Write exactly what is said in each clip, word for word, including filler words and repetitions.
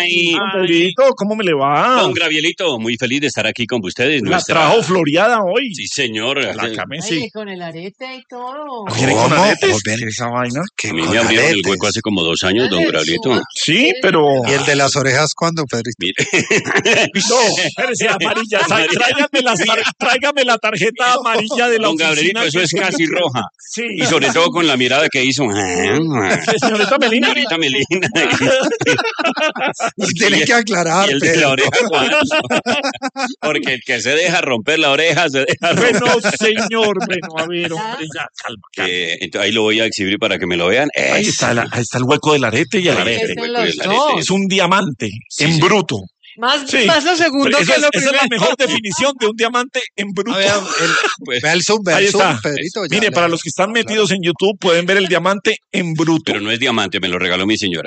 Ay, Pedrito, ¿cómo me le va? Don Gravielito, muy feliz de estar aquí con ustedes. La Nuestra... trajo floreada hoy. Sí, señor. La camé, sí. Ay, con el arete y todo. ¿Viene con aretes? ¿Cómo ven? ¿Qué es esa vaina? A mí me abrieron el hueco hace como dos años, don Gravielito. Sí, pero... ¿Y el de las orejas cuándo, Pedrito? Mire. No, espérese, amarilla. Tráigame la, tráigame la tarjeta amarilla de la Don Gabrielito, eso es casi roja. Sí. Y sobre todo con la mirada que hizo. Señorita Melina. Señorita Melina. Y tiene que aclarar, y el de la oreja, ¿cuándo? Porque el que se deja romper la oreja se deja romper. Bueno, señor, bueno, a ver, hombre, ya, calma, calma. Eh, entonces, ahí lo voy a exhibir para que me lo vean. Ahí está, la, ahí está el hueco del arete y el Ahí arete. está el Son hueco los del arete. dos. Es un diamante Sí, en sí. bruto. Más, Sí. más lo segundo Esa que es, lo esa es primero. la mejor definición de un diamante en bruto. A ver, el, Pues, vea el zoom, vea Ahí el zoom, está. Pedrito. ya Mire, le- para los que están metidos en YouTube pueden ver el diamante en bruto. pero no es diamante, me lo regaló mi señora.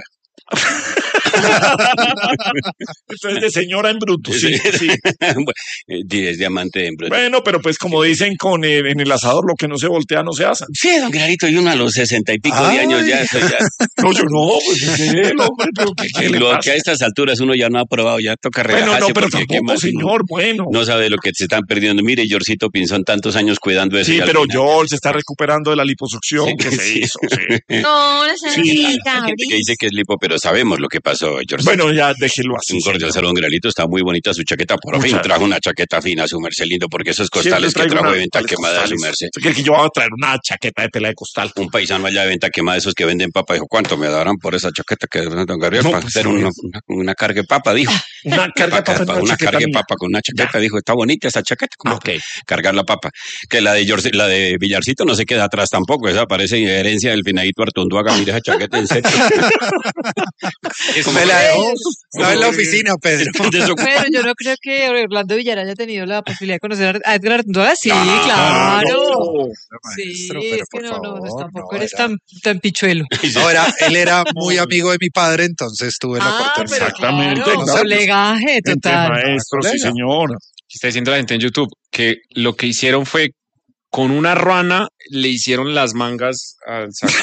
Esto es de señora en bruto, sí, sí. Sí, es diamante en bruto. Bueno, pero pues como dicen con el- en el asador, lo que no se voltea no se asa. Sí, don Clarito, y uno a los sesenta y pico Ay. de años ya estoy ya. No, yo no, pues es que él, hombre, pero ¿qué, qué le Lo pasa? que a estas alturas uno ya no ha probado, ya toca relajarse. Bueno, no, pero porque qué tampoco, más uno señor, bueno. No sabe de lo que se están perdiendo. Mire, Yorcito Pinzón, tantos años cuidando eso. Sí, y al pero final- Joel se está recuperando de la liposucción Sí, que se sí. hizo. Sí. No, la Sí. señorita. Hay gente que dice que es lipo, pero sabemos lo que pasó, Yorcito. Bueno, ya déjelo así. Un cordial señor. saludo, Gralito, está muy bonita su chaqueta. Por fin Muchas trajo una chaqueta fina, su merced lindo, porque esos Siempre costales que traigo trajo una- de venta tales quemada, su costales. merced. ¿Usted cree que yo voy a traer una chaqueta de tela de costal? Un paisano allá de venta quemada, esos que venden papa, dijo, ¿cuánto me darán por esa chaqueta que don Gabriel? No, para pues, hacer no, una, una, una carga de papa, dijo. Una carga de Pa- papa en pa- una una chaqueta carga de mía. papa con una chaqueta, dijo, está bonita esa chaqueta, como Ok. que cargar la papa. Que la de Yorce- la de Villarcito no se queda atrás tampoco, esa parece herencia del finadito Artunduaga, mira esa chaqueta en serio. Es como- Me la dejó. Pues, Estaba en la oficina, Pedro. de eso- Pero yo no creo que Orlando Villar haya tenido la posibilidad de conocer a Edgar Artunduaga. Sí, Ah, claro. no. Sí, Maestro, pero es que por no, no, no, favor, tampoco no, eres era- tan, tan pichuelo. No, era, él era muy amigo de mi padre, entonces tuve la Ah, oportunidad. pero Exactamente, claro, claro. colegaje Entre total. maestros, sí, Colega. señor. Está diciendo la gente en YouTube que lo que hicieron fue con una ruana le hicieron las mangas al saco.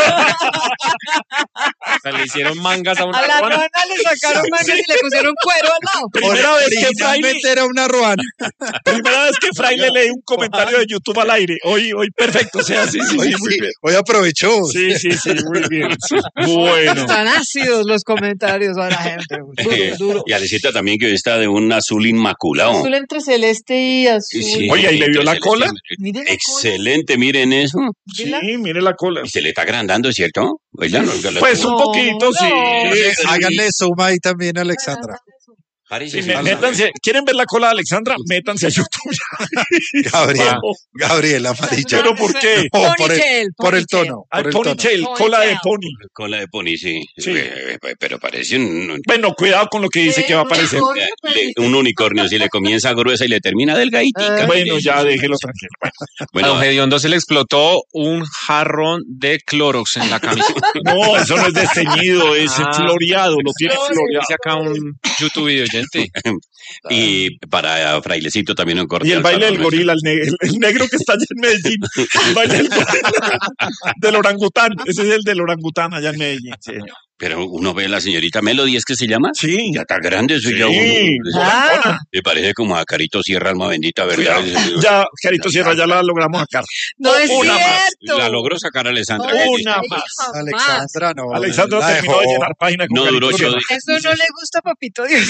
O sea, le hicieron mangas a una A la ruana. rana le sacaron mangas y le pusieron cuero al lado. Primera vez que Fraile, Originalmente era una ruana. primera vez que Fraile lee un comentario de YouTube al aire. Hoy, hoy perfecto, o sea, sí, sí, Hoy, sí, muy sí, bien. hoy aprovechó. Sí, sí, sí, muy bien. Bueno. Están ácidos los comentarios a la gente. Duro, duro. Y Alecita también, que hoy está de un azul inmaculado. Azul entre celeste y azul. Sí, Oye, ¿y le vio la entonces, cola? Mire la cola. Excelente, miren eso. Sí, Mira. mire la cola. Y se le está agrandando, ¿cierto? ¿Verdad? No, Pues un No, poquito, sí. no. Sí, Háganle zoom ahí también, Alexandra. Parece Sí, ser- me- métanse, ¿quieren ver la cola de Alexandra? Métanse a YouTube. Gabriel, Gabriel, amarilla. ¿Pero por qué? No, por, el, Ponytail, por el ponytail. tono. Hay Por el tono. ponytail, cola de pony. Cola de pony, sí. Sí. Eh, eh, Pero parece un, Bueno, cuidado con lo que dice que va a aparecer. le- un unicornio. Si le comienza gruesa y le termina delgadita. Bueno, ya déjelo tranquilo. A Bueno, don Gediondo se le explotó un jarrón de Clorox en la camisa. No, eso no es desteñido, es Ah. floreado, lo tiene floreado. Dice acá un YouTube video oyente. y para Frailecito también un corte. Y el baile del gorila, el, ne- el- el negro que está allá en Medellín. El baile del gorila. Del orangután. Ese es el del orangután allá en Medellín. Sí, Pero uno ve a la señorita Melody, ¿es que se llama? sí, Ya está grande, eso sí. ya uno- Ah, me parece como a Carito Sierra, alma bendita, ¿verdad? Ya, Carito Sierra, ya la logramos acá. no es Una más. cierto. La logró sacar Alessandra. No, Una jamás. más. Alexandra, no. Alexandra la terminó de dejó. llenar página con No Carito duró Sierra. ocho Eso no le gusta a Papito Dios.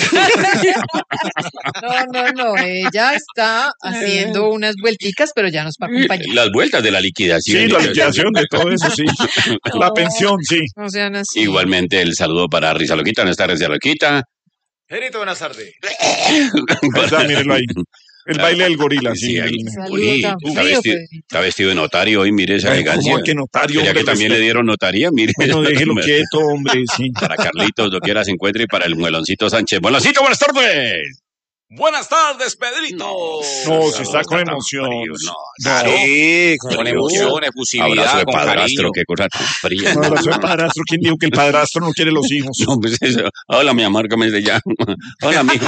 No, no, no. Ella está haciendo unas vuelticas, pero ya nos va a acompañar. Las vueltas de la liquidación. Sí, la liquidación de todo eso, sí. La pensión, sí. No sean así. Igualmente el saludo para Risa Loquita, buenas tardes, Risa Loquita. Gerito, buenas tardes. Ahí está, mírenlo ahí. El baile del gorila, sí. Sí, ahí. mírenlo. Saludo Uy, tan está, frío, vestido, Pedrito. está vestido de notario hoy, mire esa Ay, elegancia. ¿cómo que notario, Ya hombre? que también le Respeto. dieron notaría, mire. Bueno, déjelo quieto, hombre, sí. Para Carlitos, lo quiera se encuentre, y para el mueloncito Sánchez. Mueloncito, buenas tardes. Buenas tardes, Pedrito. No, si está con emoción. No, Claro. Sí, con, con emoción, efusividad, abrazo de con padrastro, cariño. qué cosa tan fría. Un abrazo de padrastro. ¿Quién dijo que el padrastro no quiere los hijos? No, pues eso. Hola, mi amor, ¿cómo se llama? Hola, amigo.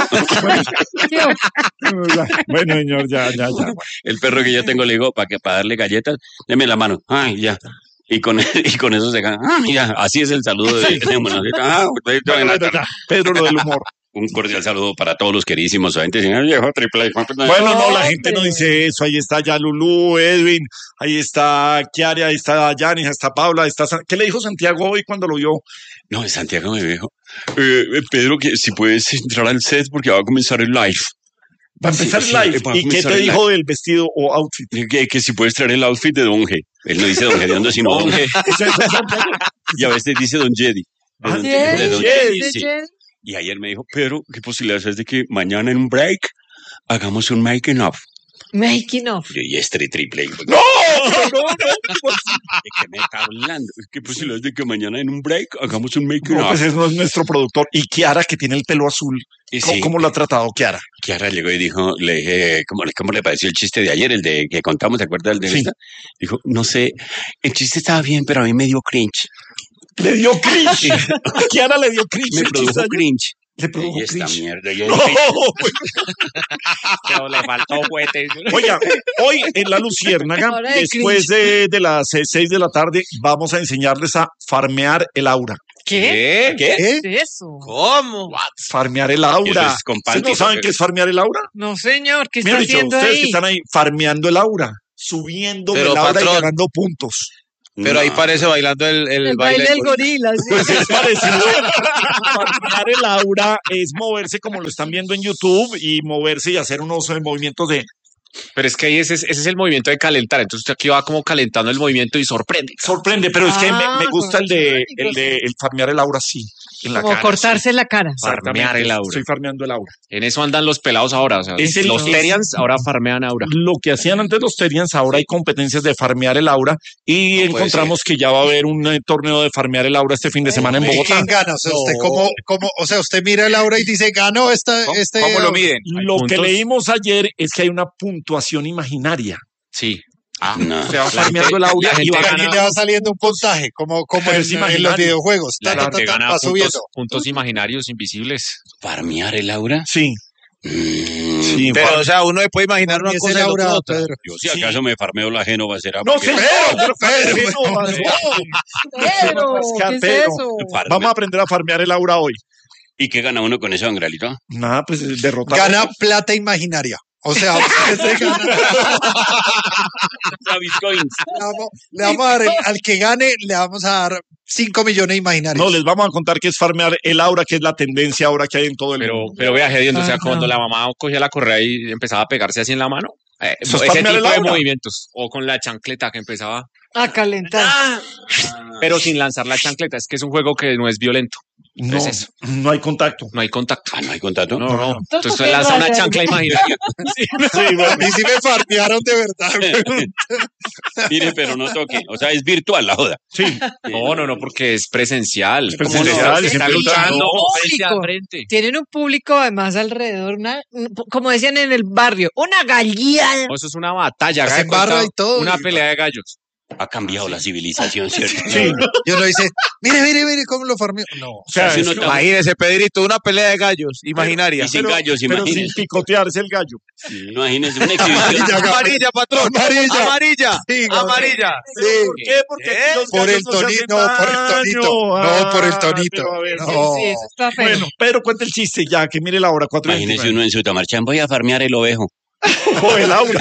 Bueno, señor, ya, ya, ya. El perro que yo tengo le digo, para que para darle galletas, deme la mano. Ay, ya. Y con, y con eso se gana. Ah, mira, así es el saludo de, de Monacita. Ah, ustedes Bueno, en la bueno, tarde. ya, Pedro, lo del humor. Un cordial saludo para todos los queridísimos oyentes. Señor viejo triple. Bueno, no, la gente no Hombre. dice eso. Ahí está ya Lulú, Edwin, ahí está Kiara, ahí está Yanis, ahí está Paula, ahí está... San- ¿Qué le dijo Santiago hoy cuando lo vio? No, de Santiago me dijo. Eh, eh, Pedro, que si puedes entrar al set porque va a comenzar el live. Va a empezar Sí, el sí, live. va a ¿Y qué comenzar te el dijo del vestido o outfit? Que, que si puedes traer el outfit de Don G. Él no dice Don Gediondo, sino Don G. Eso es Santiago. Y a veces dice Don Jedi. De Ah, Don, ¿Sí? de Don ¿Sí? Jedi, ¿Sí? sí. Y ayer me dijo, Pedro, ¿qué posibilidades es de que mañana en un break hagamos un making of? Making of. Yo, y este triple. ¡No! No, no, ¿De qué me está hablando? ¿Qué posibilidades de que mañana en un break hagamos un making no, of? pues ese no es nuestro productor. Y Kiara, que tiene el pelo azul. Y ¿Cómo, sí, cómo lo ha tratado Kiara? Kiara llegó y dijo, le dije, ¿cómo, le- ¿cómo le pareció el chiste de ayer, el de que contamos, ¿te acuerdas del de Sí. esta? Dijo, no sé, el chiste estaba bien, pero a mí me dio cringe. Le dio cringe. A Kiara le dio cringe. Me el produjo chiste ayer. cringe. Le produjo Y esta cringe. mierda. Yo No, Pero le faltó juguete. oiga, hoy en La Luciérnaga, Ahora de después de, de las eh, seis de la tarde, vamos a enseñarles a farmear el aura. ¿Qué? ¿Qué? ¿Qué? ¿Qué es eso? ¿Cómo? Farmear el Eso aura. es con ¿Ustedes no pántico, saben que- qué es farmear el aura? No, señor, ¿qué está Mira, dicho, haciendo ustedes ahí? que están ahí farmeando el aura, subiendo Pero, el aura patrón. y ganando puntos. Pero ahí No. parece bailando el, el, El baile del gorila. gorila, sí. Pues es parecido. Farmear el aura es moverse como lo están viendo en YouTube y moverse y hacer unos eh, movimientos de... Pero es que ahí ese es, ese es el movimiento de calentar. Entonces usted aquí va como calentando el movimiento y sorprende. Sorprende, pero es que me, Ah, me gusta el de, con el de el farmear el aura, sí. En la Como cara, cortarse la cara. sí. Exactamente, Farmear el aura. Estoy farmeando el aura. En eso andan los pelados ahora. O sea, Es el- los es- Terians ahora farmean aura. Lo que hacían antes los Terians, ahora hay competencias de farmear el aura y No puede encontramos que ya va a haber un eh, torneo de farmear el aura este fin de semana en ¿Y Bogotá. quién gana? O sea, usted No. como, como, o sea, usted mira el aura y dice, ganó esta, ¿Cómo, este. cómo lo miden? Lo que puntos? leímos ayer es que hay una puntuación imaginaria. Sí. Ah, No. Se va La farmeando gente- el aura la y gente va Y gana- aquí le va saliendo un puntaje, como, como Pero en, es en imaginario. los videojuegos. La Ta, ta, gente ta, ta, gana va puntos, subiendo. puntos imaginarios invisibles. ¿Farmear el aura? Sí, Mm, sí. pero, o sea, uno se puede imaginar una Y es cosa el y el aura, otro otra. Pedro. Yo si acaso me farmeo la Génova será No, porque- señor, pero Pedro, no, no. Pero, Rascar, ¿qué es Pedro. eso? Farme- Vamos a aprender a farmear el aura hoy. ¿Y qué gana uno con eso, Angralito? Nada, pues derrotar. Gana plata imaginaria. O sea, usted se gana. Bitcoins. Le vamos, le vamos a dar, el- al que gane, le vamos a dar cinco millones imaginarios. No, les vamos a contar qué es farmear el aura, que es la tendencia ahora que hay en todo el Pero, mundo. pero vea, Gediondo, o sea, Ajá. cuando la mamá cogía la correa y empezaba a pegarse así en la mano, eh, Eso es ese farmear el tipo de aura. movimientos. O con la chancleta que empezaba, A calentar. pero sin lanzar la chancleta. Es que es un juego que no es violento. No, es eso. no hay contacto. No hay contacto. Ah, no hay contacto. No, no. Entonces ¿Qué usted lanza una raya? chancla imaginaria. Sí, bueno, A mí sí me farmearon de verdad. Mire, pero no toque. O sea, es virtual la joda. sí. No, no, no, porque es presencial. Es ¿Cómo presencial, no? es Está siempre luchando luchando. frente a Público. frente. Tienen un público además alrededor, una, como decían en el barrio, una gallada. No, eso es una batalla. haga de Hacen barra cuenta, y todo. Una y- pelea de gallos. Ha cambiado la civilización, ¿cierto? Sí. Y uno dice, mire, mire, mire cómo lo farmeó. No. O sea, Si es- uno está- Imagínese, Pedrito, una pelea de gallos imaginaria. Y sin pero- gallos, pero sin imagínese. picotearse el gallo. Imagínese una exhibición. Amarilla, patrón. Amarilla. Amarilla. Sí, no. Amarilla. Sí. ¿Por qué? Porque ¿Qué? aquí los Por gallos el no se tonito, hacen no, por el daño. tonito. No, por el Ah, tonito. pero a ver, No. sí. Sí, eso está feo. Bueno, Pedro, cuenta el chiste ya, que mire la hora, cuatro y Imagínese veintinueve. uno en su tamarchán. Voy a farmear el ovejo. O el aura.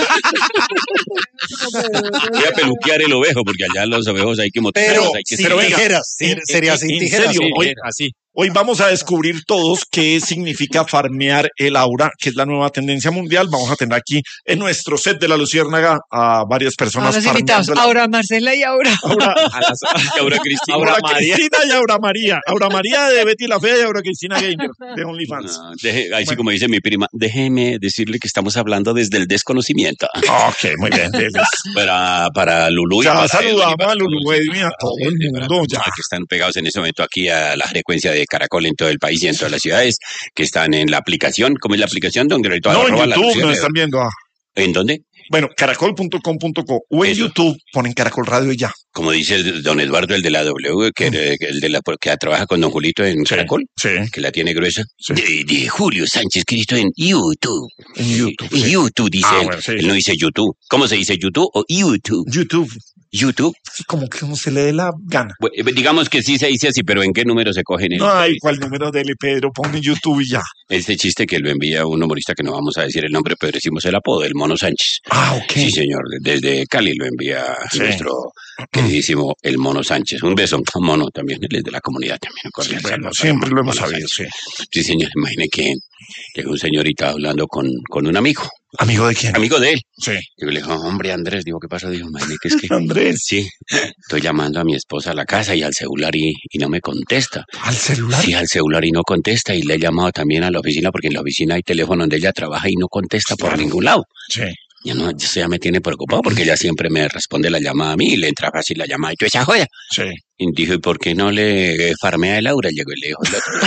Voy a peluquear el ovejo, porque allá los ovejos hay que Pero mostrarlos, hay que sin pero venga, tijeras. en- Sería en- sin en tijeras. serio, sí. hoy- Así. Hoy vamos a descubrir todos qué significa farmear el aura, que es la nueva tendencia mundial. Vamos a tener aquí en nuestro set de la Luciérnaga a varias A personas los farmeando invitados, el aura. Aura Marcela y Aura. Aura, A las, Y ahora Cristina. Aura Aura María. Cristina y Aura María. Aura María de Betty la Fea y Aura Cristina Gamer de OnlyFans. No, deje- ahí sí Bueno. como dice mi prima, déjeme decirle que estamos hablando desde el desconocimiento. Ok, muy bien. Deles. Para, para Lulú y Ya para saludamos Edwin y para a Lulú, Edwin, a todo el mundo. Ya. que están pegados en ese momento aquí a la frecuencia de Caracol en todo el país y en todas las ciudades, que están en la aplicación. ¿Cómo es la aplicación? Donde ahorita No, en arroba la YouTube Lucía nos León. están viendo. ah. ¿En dónde? Bueno, caracol punto com punto co o en Eso. YouTube ponen Caracol Radio y ya. Como dice el don Eduardo, el de la W, que, que el de la que trabaja con don Julito en Caracol, Sí, que la tiene gruesa. Sí. De, de Julio Sánchez Cristo en YouTube. en YouTube. En sí. YouTube dice Ah, él. bueno, sí. Él no dice YouTube. ¿Cómo se dice YouTube o YouTube? YouTube. YouTube. Como que uno se le dé la gana. Bu- Digamos que sí se dice así, pero ¿en qué número se cogen el, Ay, ¿cuál número dele, Pedro? Pone YouTube y ya. este chiste que lo envía un humorista que no vamos a decir el nombre, pero decimos el apodo, el Mono Sánchez? Ah, ok. Sí, señor. Desde Cali lo envía Sí. nuestro queridísimo el Mono Sánchez. Un beso, Mono también, él es de la comunidad también. un Sí, cordial bueno, saludo para siempre lo Mono hemos sabido, Sánchez. sí. Sí, señor. Imagine que llegó un señorita hablando con, con un amigo, ¿Amigo de quién? amigo de él. Sí. Y le dijo, hombre, Andrés, digo, ¿qué pasó? Dijo, imagine que es que Andrés. sí, estoy llamando a mi esposa a la casa y al celular y, y no me contesta. ¿Al celular? Sí, al celular y no contesta. Y le he llamado también a la oficina porque en la oficina hay teléfono donde ella trabaja y no contesta por ningún lado. Sí. Ya no, eso ya me tiene preocupado porque ella siempre me responde la llamada a mí y le entra fácil la llamada y yo esa joda. Sí. Y dijo, ¿y por qué no le farmea el aura? Llegó y le dijo el otro.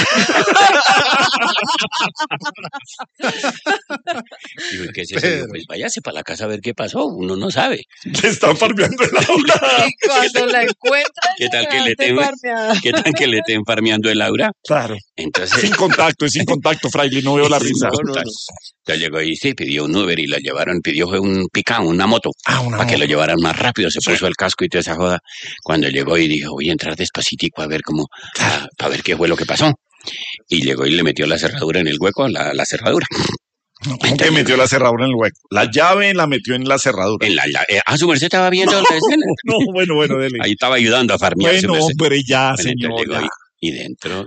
Dijo, ¿y qué es eso? Dijo, pues váyase para la casa a ver qué pasó, uno no sabe. Le están farmeando el aula. Y cuando la encuentran, ¿Qué tal que le te tengo? farmeada. ¿Qué tal que le estén farmeando el aura? Claro. Entonces... Sin contacto, es sin contacto, Fraile, no veo la risa. No, no, no. Ya llegó y sí, pidió un Uber y la llevaron, pidió fue un picao, una moto, Ah, una para que moto. lo llevaran más rápido, se Sí. puso el casco y toda esa joda. Cuando llegó y dijo, voy a entrar despacitico a ver cómo, para ver qué fue lo que pasó. Y llegó y le metió la cerradura en el hueco, la, la cerradura. ¿Cómo que metió la cerradura en el hueco? La llave la metió en la cerradura. En la, la- eh, ah, su merced estaba viendo la escena. No, bueno, bueno, dele. Ahí estaba ayudando a farmear su Bueno, merced. hombre, ya, Bueno, entonces señor. llegó ya. ahí, y dentro.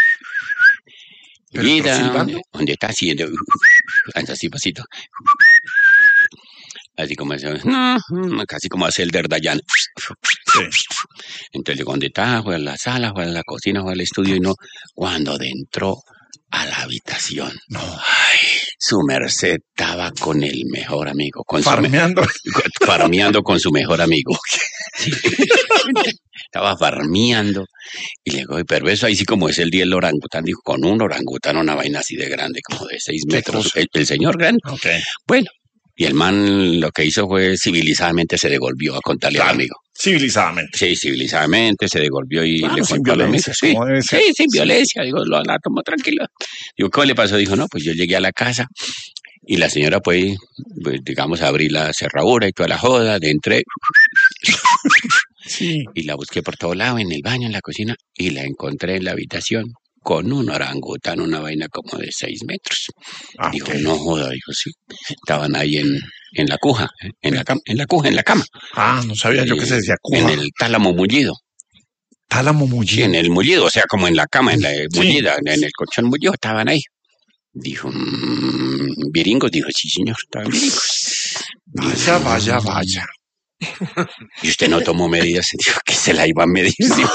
Pero Mira, está ¿dónde, silbando. dónde está haciendo? Anda así, pasito. Así como hace, casi como hace el Derdayan. Sí. Entonces llegó donde está, fue a la sala, fue a la cocina, fue al estudio y no. Cuando entró a la habitación, No. ay, su merced estaba con el mejor amigo, con su me- Farmeando. farmeando con su mejor amigo. Sí. Estaba farmeando y le digo, pero eso ahí sí como es el día del orangután, dijo, con un orangután una vaina así de grande, como de seis ¿Qué metros, cosa? el, el señor grande. Ok. Bueno, y el man lo que hizo fue civilizadamente se devolvió a contarle Claro. al amigo. Civilizadamente. Sí, civilizadamente se devolvió y Claro, le sin contó a los violencia, amigos. Sí, como debe ser. sí, sin violencia. Digo, lo la tomó tranquilo. Digo, ¿cómo le pasó? Dijo, no, pues yo llegué a la casa y la señora pues, pues digamos, abrí la cerradura y toda la joda, de entré Sí. y la busqué por todo lado, en el baño, en la cocina, y la encontré en la habitación con un orangután, una vaina como de seis metros. Ah, Dijo, ok. no joda, dijo, sí. Estaban ahí en, en la cuja, ¿eh? en la cama, en la cuja, en la cama. Ah, no sabía yo que se decía cuja. En el tálamo mullido. Tálamo Sí, mullido. en el mullido, o sea, como en la cama, en la Sí. mullida, en, en el colchón mullido, estaban ahí. Dijo, mmm, viringos, dijo, sí, señor, estaban viringos. Vaya, vaya, vaya. Y usted no tomó medidas, dijo que se la iba a medir.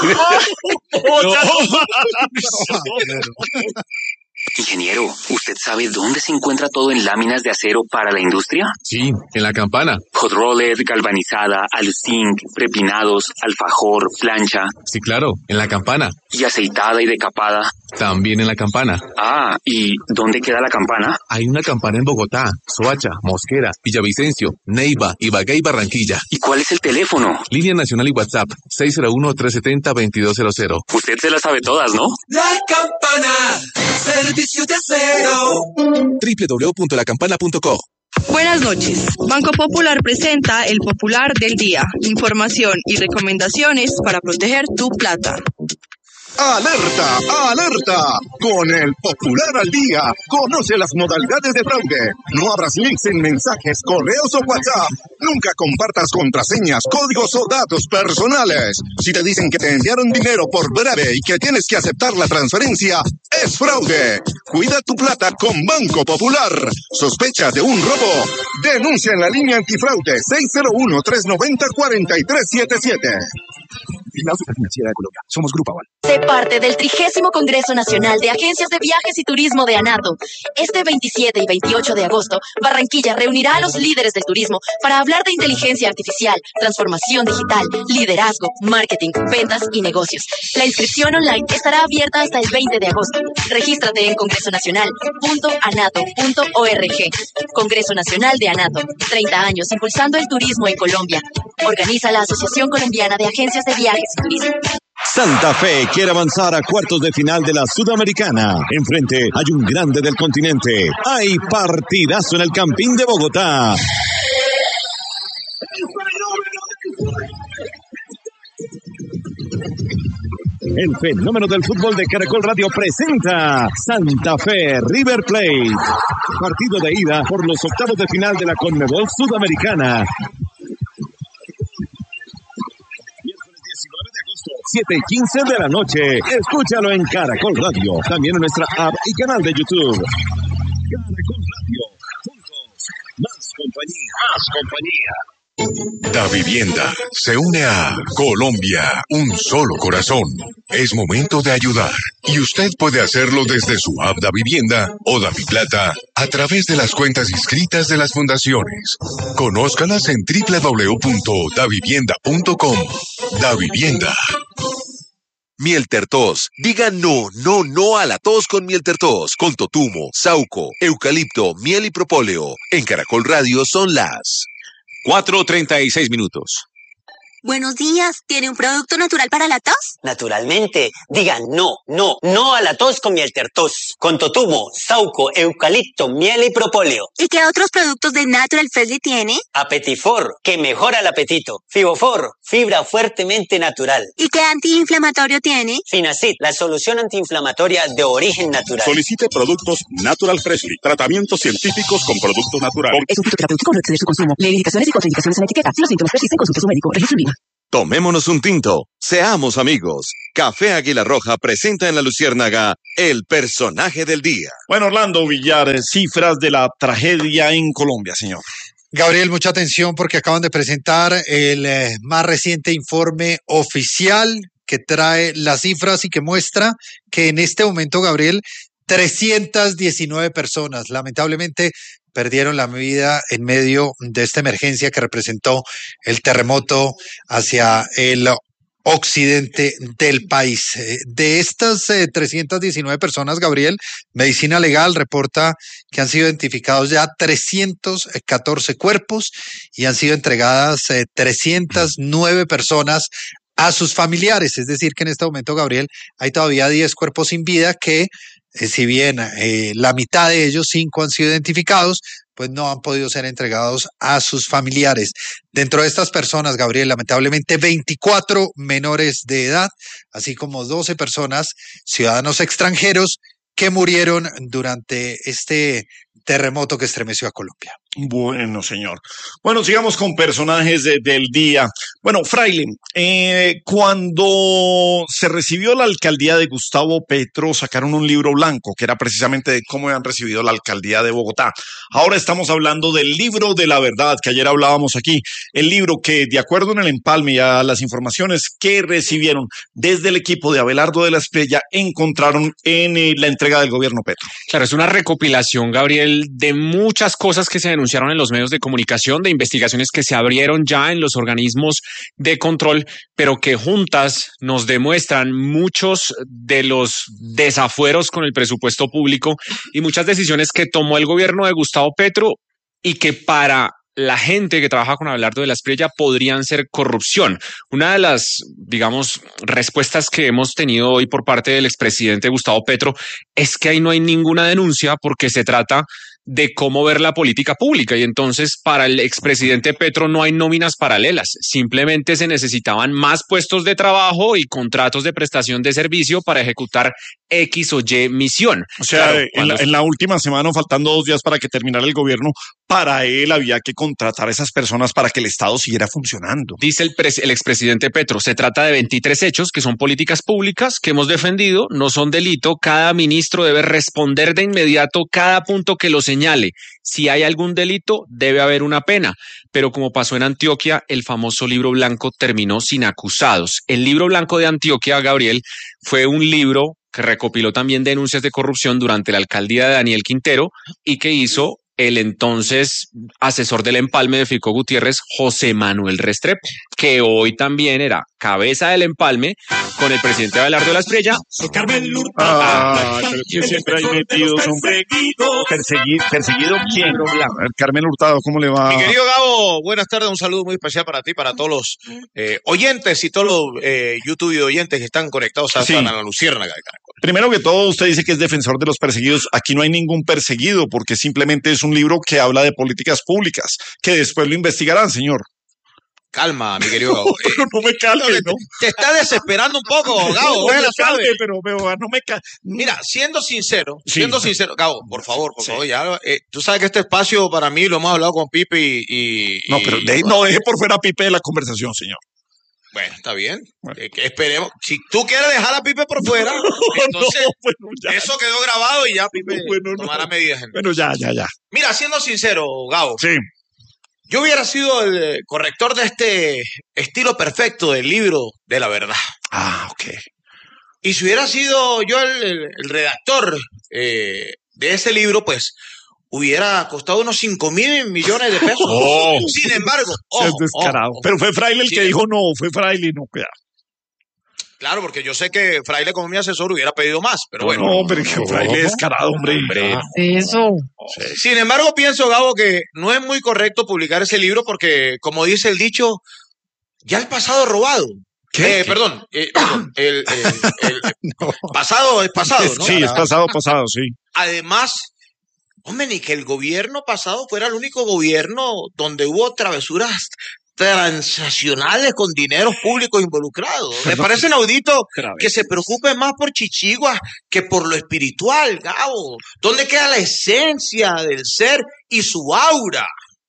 Ingeniero, ¿usted sabe dónde se encuentra todo en láminas de acero para la industria? Sí, en la campana. Hot roller, galvanizada, aluzinc, prepinados, alfajor, plancha Sí, claro, en la campana. y aceitada y decapada. También en la campana. Ah, ¿y dónde queda la campana? Hay una campana en Bogotá, Soacha, Mosquera, Villavicencio, Neiva, Ibagué y Barranquilla. ¿Y cuál es el teléfono? Línea nacional y WhatsApp seis cero uno, tres siete cero, dos dos cero cero. Usted se las sabe todas, ¿no? La campana, servicio de acero. doble u doble u doble u punto la campana punto co. Buenas noches. Banco Popular presenta el Popular del Día. Información y recomendaciones para proteger tu plata. ¡Alerta! ¡Alerta! Con el Popular al Día, conoce las modalidades de fraude. No abras links en mensajes, correos o WhatsApp. Nunca compartas contraseñas, códigos o datos personales. Si te dicen que te enviaron dinero por breve y que tienes que aceptar la transferencia, es fraude. Cuida tu plata con Banco Popular. ¿Sospechas de un robo? Denuncia en la línea antifraude seis cero uno, tres nueve cero, cuatro tres siete siete. Vigilado Superfinanciera de Colombia. Somos Grupo Aval. Sé parte del trigésimo Congreso Nacional de Agencias de Viajes y Turismo de ANATO. Este veintisiete y veintiocho de agosto, Barranquilla reunirá a los líderes del turismo para hablar de inteligencia artificial, transformación digital, liderazgo, marketing, ventas y negocios. La inscripción online estará abierta hasta el veinte de agosto. Regístrate en congreso nacional punto anato punto org. Congreso Nacional de ANATO. treinta años impulsando el turismo en Colombia. Organiza la Asociación Colombiana de Agencias de Viajes y Turismo. Santa Fe quiere avanzar a cuartos de final de la Sudamericana. Enfrente hay un grande del continente. Hay partidazo en el Campín de Bogotá. El fenómeno del fútbol de Caracol Radio presenta Santa Fe River Plate. Partido de ida por los octavos de final de la Conmebol Sudamericana. Miércoles diecinueve de agosto, siete y quince de la noche. Escúchalo en Caracol Radio. También en nuestra app y canal de YouTube. Caracol Radio. Juntos. Más compañía. Más compañía. Da Vivienda se une a Colombia, un solo corazón. Es momento de ayudar y usted puede hacerlo desde su app Da Vivienda o Da Mi Plata a través de las cuentas inscritas de las fundaciones. Conózcalas en doble u doble u doble u punto da vivienda punto com. Da Vivienda. Miel Tertos. Diga no, no, no a la tos con Miel Tertos. Con totumo, sauco, eucalipto, miel y propóleo. En Caracol Radio son las cuatro treinta y seis minutos. Buenos días. ¿Tiene un producto natural para la tos? Naturalmente. Digan no, no, no a la tos con Miel Tertos. Con totumo, sauco, eucalipto, miel y propóleo. ¿Y qué otros productos de Natural Freshly tiene? Apetifor, que mejora el apetito. Fibofor, fibra fuertemente natural. ¿Y qué antiinflamatorio tiene? Finacid, la solución antiinflamatoria de origen natural. Solicite productos Natural Freshly. Tratamientos científicos con productos naturales. Es un fitoterapéutico, no exceder su consumo. Lee indicaciones y contraindicaciones en la etiqueta. Si los síntomas persisten, consulte a su médico. Registro en línea. Tomémonos un tinto, seamos amigos. Café Águila Roja presenta en La Luciérnaga el personaje del día. Bueno, Orlando Villar, cifras de la tragedia en Colombia, señor. Gabriel, mucha atención porque acaban de presentar el eh, más reciente informe oficial que trae las cifras y que muestra que en este momento, Gabriel, trescientas diecinueve personas, lamentablemente, perdieron la vida en medio de esta emergencia que representó el terremoto hacia el occidente del país. De estas eh, trescientas diecinueve personas, Gabriel, Medicina Legal reporta que han sido identificados ya trescientos catorce cuerpos y han sido entregadas eh, trescientas nueve personas a sus familiares. Es decir, que en este momento, Gabriel, hay todavía diez cuerpos sin vida que, eh, si bien eh, la mitad de ellos, cinco han sido identificados, pues no han podido ser entregados a sus familiares. Dentro de estas personas, Gabriel, lamentablemente veinticuatro menores de edad, así como doce personas, ciudadanos extranjeros, que murieron durante este terremoto que estremeció a Colombia. Bueno, señor. Bueno, sigamos con personajes de, del día. Bueno, Fraile, eh, cuando se recibió la alcaldía de Gustavo Petro, sacaron un libro blanco que era precisamente de cómo habían recibido la alcaldía de Bogotá. Ahora estamos hablando del libro de la verdad, que ayer hablábamos aquí. El libro que, de acuerdo en el empalme y a las informaciones que recibieron desde el equipo de Abelardo de la Espriella, encontraron en eh, la entrega del gobierno Petro. Claro, es una recopilación, Gabriel, de muchas cosas que se denunciaron en los medios de comunicación, de investigaciones que se abrieron ya en los organismos de control, pero que juntas nos demuestran muchos de los desafueros con el presupuesto público y muchas decisiones que tomó el gobierno de Gustavo Petro y que para la gente que trabaja con Abelardo de la Espriella podrían ser corrupción. Una de las, digamos, respuestas que hemos tenido hoy por parte del expresidente Gustavo Petro es que ahí no hay ninguna denuncia porque se trata de cómo ver la política pública y entonces para el expresidente Petro no hay nóminas paralelas, simplemente se necesitaban más puestos de trabajo y contratos de prestación de servicio para ejecutar X o Y misión. O sea, claro, en, cuando... la, en la última semana, faltando dos días para que terminara el gobierno, para él había que contratar a esas personas para que el Estado siguiera funcionando. Dice el, pres- el expresidente Petro, se trata de veintitrés hechos que son políticas públicas que hemos defendido, no son delito, cada ministro debe responder de inmediato cada punto que lo señale. Si hay algún delito, debe haber una pena. Pero como pasó en Antioquia, el famoso libro blanco terminó sin acusados. El libro blanco de Antioquia, Gabriel, fue un libro que recopiló también denuncias de corrupción durante la alcaldía de Daniel Quintero y que hizo el entonces asesor del empalme de Fico Gutiérrez, José Manuel Restrepo, que hoy también era cabeza del empalme con el presidente Abelardo de la Espriella. Carmen Hurtado. Ah, pero que siempre hay metidos, hombre. Perseguido, perseguido quién? Carmen Hurtado, ¿cómo le va? Mi querido Gabo, buenas tardes, un saludo muy especial para ti, para todos los eh, oyentes y todos los eh, YouTube y oyentes que están conectados a, sí. a la Luciérnaga de Caracol. Primero que todo, usted dice que es defensor de los perseguidos. Aquí no hay ningún perseguido, porque simplemente es un libro que habla de políticas públicas, que después lo investigarán, señor. calma, mi querido Gabo. Eh, Pero no me calme, ¿no? Te está desesperando un poco, Gabo. No vaya me la suave. calme, pero, pero no me calme. Mira, siendo sincero, Sí. siendo sincero, Gabo, por favor, por favor, ya, eh, tú sabes que este espacio para mí lo hemos hablado con Pipe y... y- No, y- pero de- no deje por fuera a Pipe de la conversación, señor. Bueno, está bien. Eh, que esperemos. Si tú quieres dejar a Pipe por fuera, entonces No, bueno, ya. eso quedó grabado y ya Pipe Bueno, no. tomará medidas. Bueno, ya, ya, ya. Mira, siendo sincero, Gabo, Sí. yo hubiera sido el eh, corrector de este estilo perfecto del libro de la verdad. Ah, ok. Y si hubiera sido yo el, el- el redactor eh, de ese libro, pues hubiera costado unos cinco mil millones de pesos. Oh. Sin embargo, Seas ojo, descarado. ojo, Pero fue Fraile el Sí. que dijo no, fue Fraile, no, cuidado. claro, porque yo sé que Fraile como mi asesor hubiera pedido más, pero bueno. No, pero que Fraile es descarado, hombre. Hombre, Eso. Sin embargo, pienso, Gabo, que no es muy correcto publicar ese libro porque, como dice el dicho, ya el pasado robado. ¿Qué? Eh, perdón, eh, perdón, el, el- el- el pasado es pasado, ¿no? Sí, es pasado, pasado, sí. Además, hombre, ni que el gobierno pasado fuera el único gobierno donde hubo travesuras transnacionales con dineros públicos involucrados. Me Perdón. parece inaudito Travesuras. que se preocupe más por chichiguas que por lo espiritual, Gabo. ¿Dónde queda la esencia del ser y su aura?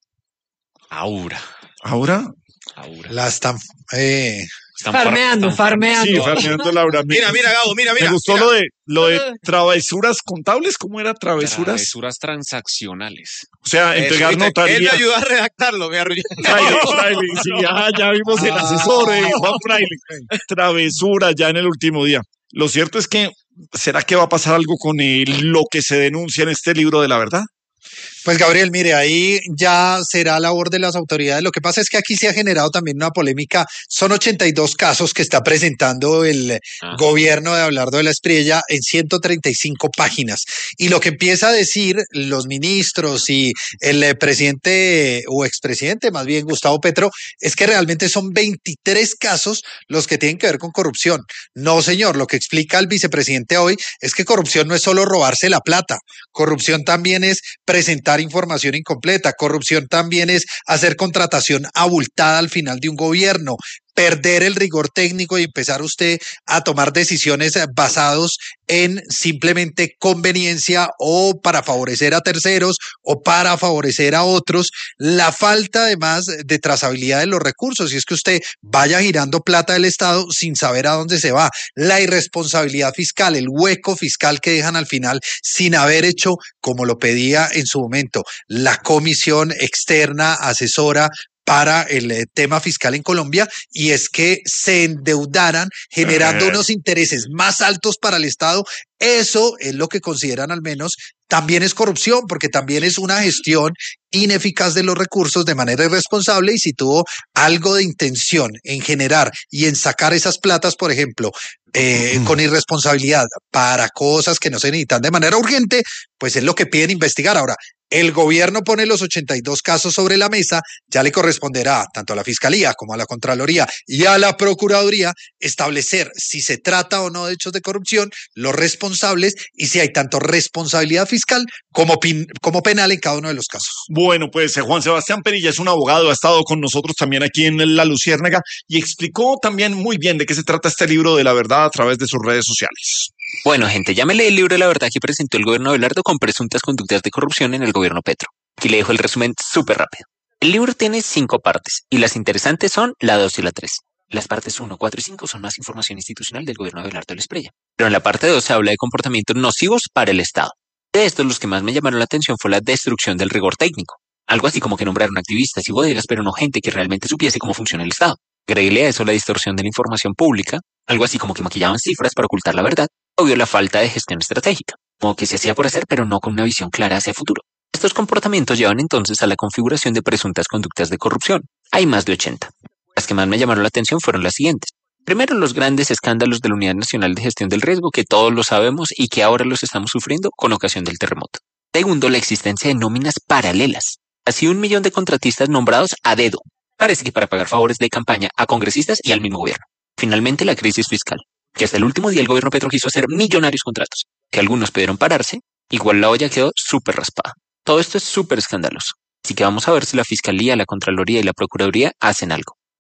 aura, Ahora, aura. La están eh, Están Farmeando, far- farmeando. sí, Fernando Laura. Me, Mira, mira, Gabo, mira, mira. me gustó mira. lo de lo de travesuras contables. ¿Cómo era travesuras? Travesuras transaccionales. O sea, Eso, entregar ¿viste? Él me notaría. ayudó a redactarlo, me arruinó. Fraile, Fraile, sí, ah, ya vimos el asesor, eh, Juan Fraile. Travesura ya en el último día. Lo cierto es que, ¿será que va a pasar algo con el- lo que se denuncia en este libro de la verdad? Pues Gabriel, mire, ahí ya será labor de las autoridades. Lo que pasa es que aquí se ha generado también una polémica. Son ochenta y dos casos que está presentando el Ajá. gobierno de Abelardo de la Espriella en ciento treinta y cinco páginas. Y lo que empieza a decir los ministros y el eh, presidente o expresidente, más bien Gustavo Petro, es que realmente son veintitrés casos los que tienen que ver con corrupción. No, señor, lo que explica el vicepresidente hoy es que corrupción no es solo robarse la plata. Corrupción también es presentar información incompleta. Corrupción también es hacer contratación abultada al final de un gobierno, perder el rigor técnico y empezar usted a tomar decisiones eh, basados en simplemente conveniencia o para favorecer a terceros o para favorecer a otros. La falta además de trazabilidad de los recursos, y es que usted vaya girando plata del Estado sin saber a dónde se va. La irresponsabilidad fiscal, el hueco fiscal que dejan al final sin haber hecho, como lo pedía en su momento, la comisión externa asesora para el eh, tema fiscal en Colombia, y es que se endeudaran generando Eh. unos intereses más altos para el Estado. Eso es lo que consideran al menos también es corrupción, porque también es una gestión ineficaz de los recursos de manera irresponsable, y si tuvo algo de intención en generar y en sacar esas platas, por ejemplo, eh, con irresponsabilidad para cosas que no se necesitan de manera urgente, pues es lo que piden investigar. Ahora, el gobierno pone los ochenta y dos casos sobre la mesa, ya le corresponderá tanto a la Fiscalía como a la Contraloría y a la Procuraduría establecer si se trata o no de hechos de corrupción, los responsables y si hay tanto responsabilidad fiscal como, pin- como penal en cada uno de los casos. Bueno, pues eh, Juan Sebastián Perilla es un abogado, ha estado con nosotros también aquí en La Luciérnaga y explicó también muy bien de qué se trata este libro de la verdad a través de sus redes sociales. Bueno, gente, ya me leí el libro de la verdad que presentó el gobierno de Abelardo con presuntas conductas de corrupción en el gobierno Petro. Aquí le dejo el resumen súper rápido. El libro tiene cinco partes y las interesantes son la dos y la tres. Las partes uno, cuatro y cinco son más información institucional del gobierno de Abelardo de la Espriella. Pero en la parte dos se habla de comportamientos nocivos para el Estado. De estos, los que más me llamaron la atención fue la destrucción del rigor técnico. Algo así como que nombraron activistas y bodegas, pero no gente que realmente supiese cómo funciona el Estado. Agreguéle a eso la distorsión de la información pública, algo así como que maquillaban cifras para ocultar la verdad. Obvio, la falta de gestión estratégica, como que se hacía por hacer, pero no con una visión clara hacia el futuro. Estos comportamientos llevan entonces a la configuración de presuntas conductas de corrupción. Hay más de ochenta. Las que más me llamaron la atención fueron las siguientes. Primero, los grandes escándalos de la Unidad Nacional de Gestión del Riesgo, que todos lo sabemos y que ahora los estamos sufriendo con ocasión del terremoto. Segundo, la existencia de nóminas paralelas. Así un millón de contratistas nombrados a dedo. Parece que para pagar favores de campaña a congresistas y al mismo gobierno. Finalmente, la crisis fiscal, que hasta el último día el gobierno Petro quiso hacer millonarios contratos, que algunos pudieron pararse, igual la olla quedó súper raspada. Todo esto es súper escandaloso. Así que vamos a ver si la Fiscalía, la Contraloría y la Procuraduría hacen algo.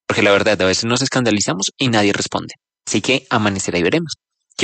Porque la verdad, a veces nos escandalizamos y nadie responde. Así que amanecerá y veremos.